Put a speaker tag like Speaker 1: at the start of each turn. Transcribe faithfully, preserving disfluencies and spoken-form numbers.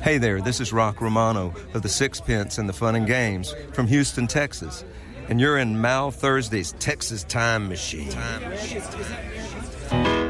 Speaker 1: Hey there, this is Rock Romano of the Sixpence and the Fun and Games from Houston, Texas. And you're in Mal Thursday's Texas Time Machine. Time Machine.